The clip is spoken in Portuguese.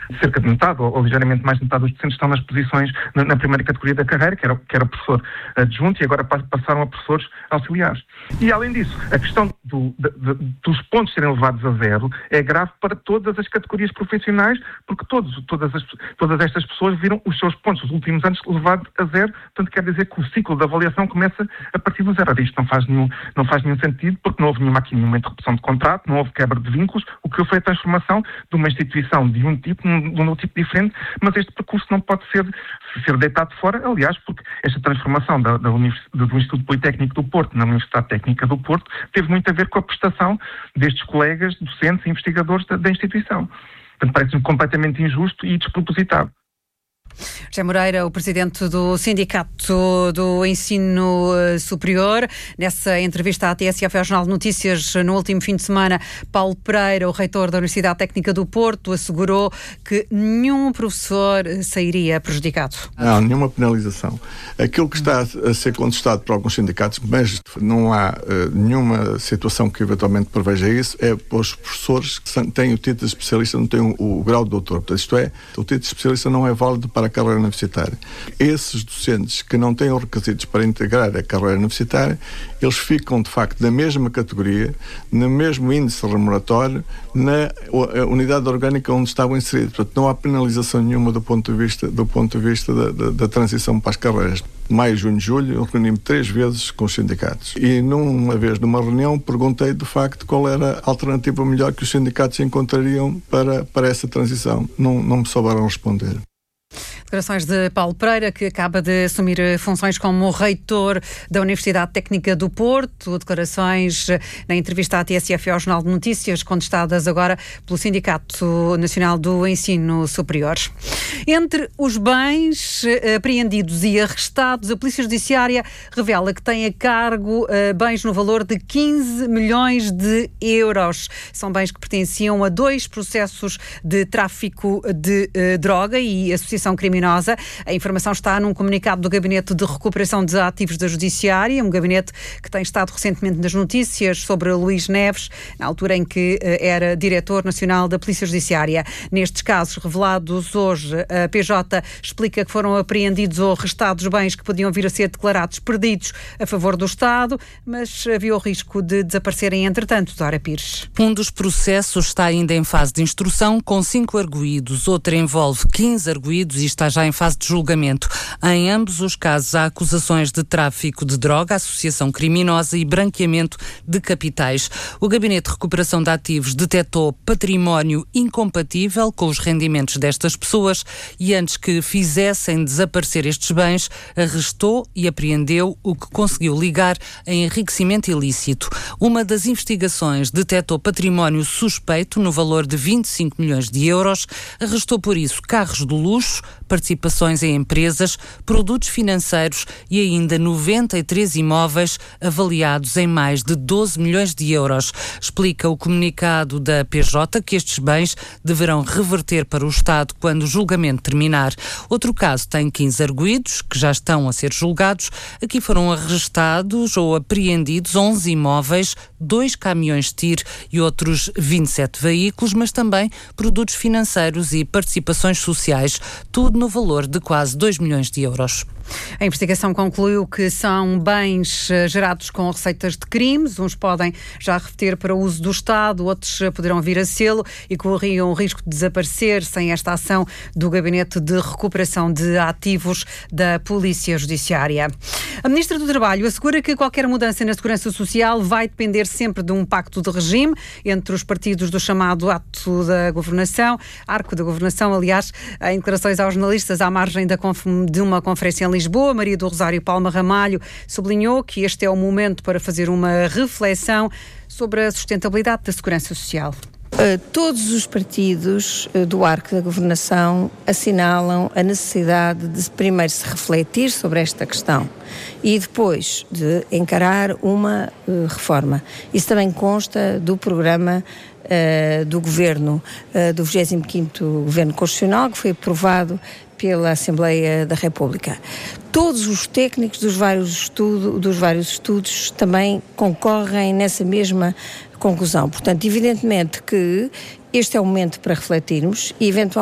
cerca de metade, ou ligeiramente mais de metade dos docentes estão nas posições na primeira categoria da carreira, que era professor adjunto, e agora passaram a professores auxiliares. E, além disso, a questão dos pontos serem levados a zero é grave para todas as categorias profissionais, porque todas estas pessoas viram os seus pontos nos últimos anos levados a zero, portanto quer dizer que o ciclo de avaliação começa a partir do zero. Isto não faz nenhum sentido, porque não houve nenhuma interrupção de contrato, não houve quebra de vínculos, o que foi a transformação de uma instituição de um tipo num outro tipo diferente, mas este percurso não pode ser deitado fora, aliás, porque esta transformação do Instituto Politécnico do Porto na Universidade Técnica do Porto teve muito a ver com a prestação destes colegas, docentes e investigadores da instituição. Portanto, parece-me completamente injusto e despropositado. José Moreira, o presidente do Sindicato do Ensino Superior. Nessa entrevista à TSF ao Jornal de Notícias, no último fim de semana, Paulo Pereira, o reitor da Universidade Técnica do Porto, assegurou que nenhum professor sairia prejudicado. Não, nenhuma penalização. Aquilo que está a ser contestado por alguns sindicatos, mas não há nenhuma situação que eventualmente preveja isso, é para os professores que têm o título de especialista, não têm o grau de doutor. Portanto, isto é, o título de especialista não é válido para a carreira universitária. Esses docentes que não têm os requisitos para integrar a carreira universitária, eles ficam, de facto, na mesma categoria, no mesmo índice remuneratório, na unidade orgânica onde estavam inseridos. Portanto, não há penalização nenhuma do ponto de vista da transição para as carreiras. Maio, junho, julho, eu reuni-me 3 vezes com os sindicatos. E numa vez, numa reunião, perguntei, de facto, qual era a alternativa melhor que os sindicatos encontrariam para essa transição. Não me souberam responder. Declarações de Paulo Pereira, que acaba de assumir funções como reitor da Universidade Técnica do Porto. Declarações na entrevista à TSF ao Jornal de Notícias, contestadas agora pelo Sindicato Nacional do Ensino Superior. Entre os bens apreendidos e arrestados, a Polícia Judiciária revela que tem a cargo bens no valor de 15 milhões de euros. São bens que pertenciam a 2 processos de tráfico de droga e associação criminosa. A informação está num comunicado do Gabinete de Recuperação de Ativos da Judiciária, um gabinete que tem estado recentemente nas notícias sobre Luís Neves, na altura em que era diretor nacional da Polícia Judiciária. Nestes casos revelados hoje, a PJ explica que foram apreendidos ou arrestados bens que podiam vir a ser declarados perdidos a favor do Estado, mas havia o risco de desaparecerem entretanto. Dora Pires. Um dos processos está ainda em fase de instrução, com 5 arguídos. Outro envolve 15 arguídos e está já em fase de julgamento. Em ambos os casos há acusações de tráfico de droga, associação criminosa e branqueamento de capitais. O Gabinete de Recuperação de Ativos detectou património incompatível com os rendimentos destas pessoas e, antes que fizessem desaparecer estes bens, arrestou e apreendeu o que conseguiu ligar a enriquecimento ilícito. Uma das investigações detectou património suspeito no valor de 25 milhões de euros, arrestou por isso carros de luxo, participações em empresas, produtos financeiros e ainda 93 imóveis avaliados em mais de 12 milhões de euros. Explica o comunicado da PJ que estes bens deverão reverter para o Estado quando o julgamento terminar. Outro caso tem 15 arguidos que já estão a ser julgados. Aqui foram arrestados ou apreendidos 11 imóveis, 2 caminhões de tiro e outros 27 veículos, mas também produtos financeiros e participações sociais, tudo no valor de quase 2 milhões de euros. A investigação concluiu que são bens gerados com receitas de crimes. Uns podem já reverter para o uso do Estado, outros poderão vir a sê-lo e corriam o risco de desaparecer sem esta ação do Gabinete de Recuperação de Ativos da Polícia Judiciária. A Ministra do Trabalho assegura que qualquer mudança na segurança social vai depender sempre de um pacto de regime entre os partidos do chamado Arco da Governação, aliás, em declarações aos jornalistas à margem de uma conferência em Lisboa, Maria do Rosário Palma Ramalho sublinhou que este é o momento para fazer uma reflexão sobre a sustentabilidade da segurança social. Todos os partidos do arco da governação assinalam a necessidade de primeiro se refletir sobre esta questão e depois de encarar uma reforma. Isso também consta do programa do Governo, do 25º Governo Constitucional, que foi aprovado pela Assembleia da República. Todos os técnicos dos vários estudos também concorrem nessa mesma conclusão. Portanto, evidentemente que este é o momento para refletirmos e, eventualmente,